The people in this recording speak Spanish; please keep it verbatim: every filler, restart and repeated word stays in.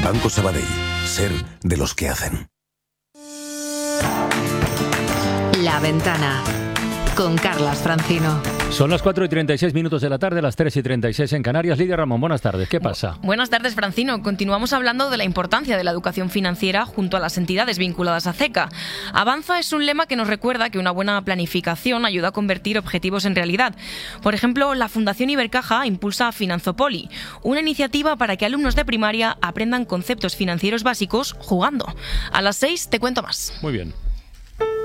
Banco Sabadell. Ser de los que hacen. La Ventana, con Carlas Francino. Son las cuatro y treinta y seis minutos de la tarde, las tres y treinta y seis en Canarias. Lidia Ramón, buenas tardes. ¿Qué pasa? Buenas tardes, Francino. Continuamos hablando de la importancia de la educación financiera junto a las entidades vinculadas a CECA. Avanza es un lema que nos recuerda que una buena planificación ayuda a convertir objetivos en realidad. Por ejemplo, la Fundación Ibercaja impulsa Finanzopoli, una iniciativa para que alumnos de primaria aprendan conceptos financieros básicos jugando. A las seis te cuento más. Muy bien.